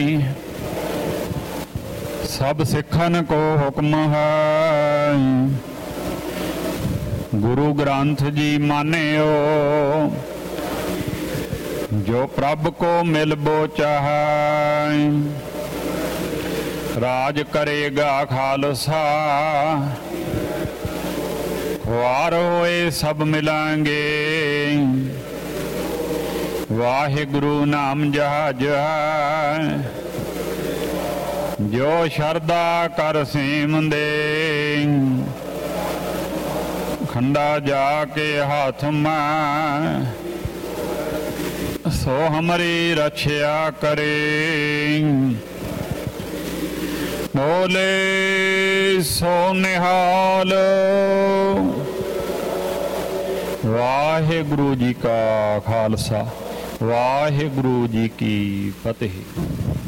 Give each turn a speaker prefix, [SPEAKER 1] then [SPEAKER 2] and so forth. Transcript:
[SPEAKER 1] सब सिखन को हुक्म है, गुरु ग्रंथ जी मान्यो। जो प्रभ को मिलबो चाहे, राज करेगा खालसा। खुआर होए सब मिलांगे, वाहिगुरु नाम जहाज है। जो शरदा कर सेम दे, खंडा जाके हाथ में। सो हमारी रक्षा करे, बोले सो निहाल। वाहिगुरु जी का खालसा, वाहिगुरु जी की फतेह।